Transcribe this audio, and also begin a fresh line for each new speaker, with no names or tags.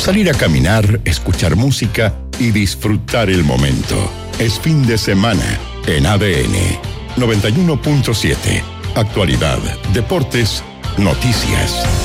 salir a caminar, escuchar música y disfrutar el momento. Es fin de semana en ADN 91.7. Actualidad, deportes, noticias.